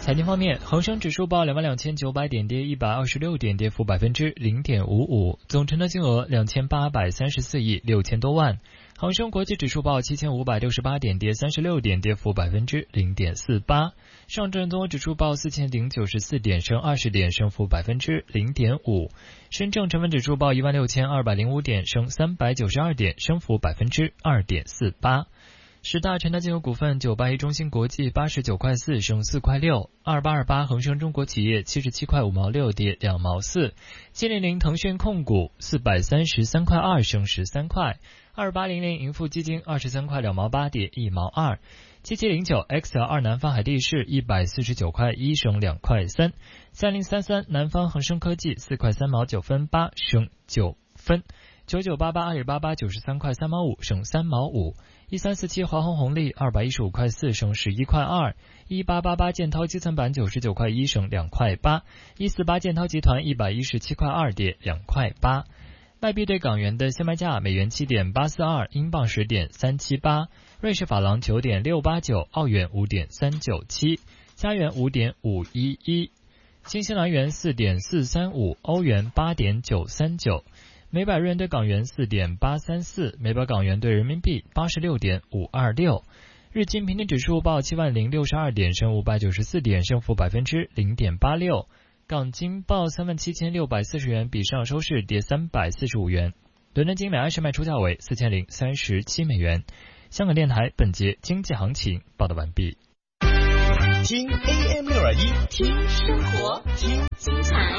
财经方面，恒生指数报22,900点，跌126点，跌幅0.55%，总成交金额2834亿6000多万。恒生国际指数报7568点，跌36点，跌幅0.48%。上证综合指数报4094点，升20点，升幅0.5%。深证成分指数报16205点，升392点，升幅2.48%。十大成交金额股份：981中芯国际89块4，升4块6；2828恒生中国企业77块5毛6，跌2毛4；700腾讯控股433块2，升13块；2800盈富基金23块2毛8，跌1毛2；7709 XL2南方海力士149块1，升2块3；3033南方恒生科技4块3毛9分8，升9分；9988阿里巴巴93块3毛5，升3毛5；1347华虹红利215块4，升11块2；1888建滔基层板99块1，升2块8；148建滔集团117块2，跌2块8。外币对港元的现卖价：美元7.842，英镑10.378，瑞士法郎9.689，澳元5.397，加元5.511，新西兰元4.435，欧元8.939。每百日元对港元4.834，每百港元对人民币86.526。日经平均指数报70062点，升594点，升幅0.86%。港金报37640元，比上收市跌345元。伦敦金每安士卖出价为4037美元。香港电台本节经济行情报道完毕。 听 AM621， 听生活，听精彩。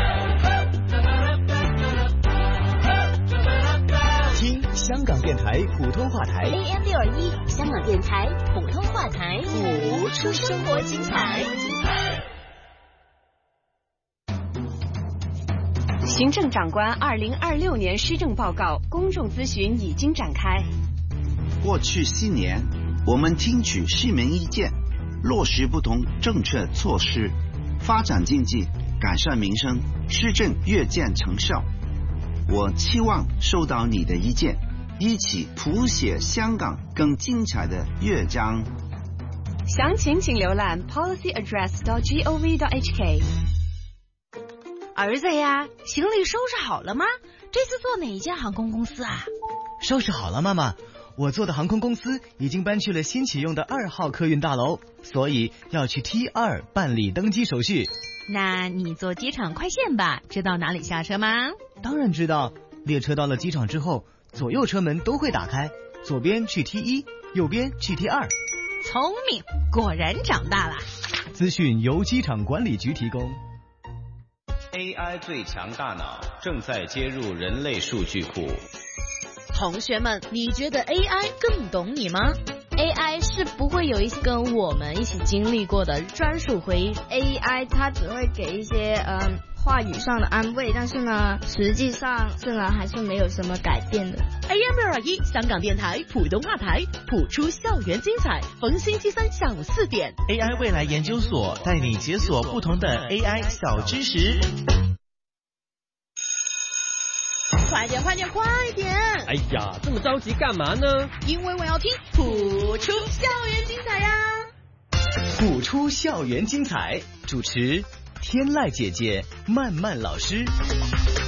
听香港电台普通话台 AM621， 香港电台普通话台，谱出生活精彩。 行政长官2026年施政报告公众咨询已经展开。 过去4年，我们听取市民意见，落实不同政策措施，发展经济，改善民生，施政越见成效。我期望收到你的意见，一起谱写香港更精彩的乐章。 详情请浏览 policyaddress.gov.hk。 儿子呀，行李收拾好了吗？这次坐哪一家航空公司啊？ 收拾好了，妈妈。我坐的航空公司已经搬去了新启用的2号客运大楼，所以要去 T2 办理登机手续。 那你坐机场快线吧，知道哪里下车吗？ 当然知道，列车到了机场之后，左右车门都会打开，左边去 T1， 右边去 T2。 聪明，果然长大了。 资讯由机场管理局提供。 AI 最强大脑正在接入人类数据库。 同学们，你觉得 AI 更懂你吗？ AI 是不会有一些跟我们一起经历过的专属回忆。 AI 它只会给一些话语上的安慰，但是呢，实际上还是没有什么改变的。 AM621 香港电台普通话台，谱出校园精彩，逢星期三下午4点。 AI 未来研究所带你解锁不同的 AI 小知识。 快点！ 哎呀，这么着急干嘛呢？ 因为我要听谱出校园精彩呀！ 谱出校园精彩，主持天籁姐姐、曼曼老师。